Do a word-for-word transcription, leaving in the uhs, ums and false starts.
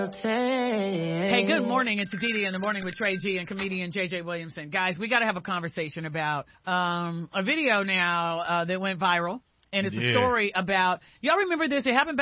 Hey, good morning. It's Didi in the Morning with Trey G and comedian J J Williamson. Guys, we got to have a conversation about um a video now uh, that went viral. And it's yeah. a story about, y'all remember this? It happened back